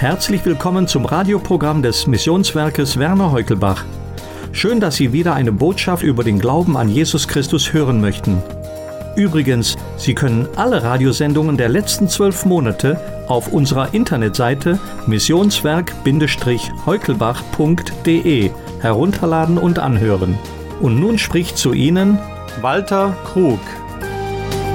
Herzlich willkommen zum Radioprogramm des Missionswerkes Werner Heukelbach. Schön, dass Sie wieder eine Botschaft über den Glauben an Jesus Christus hören möchten. Übrigens, Sie können alle Radiosendungen der letzten 12 Monate auf unserer Internetseite missionswerk-heukelbach.de herunterladen und anhören. Und nun spricht zu Ihnen Walter Krug.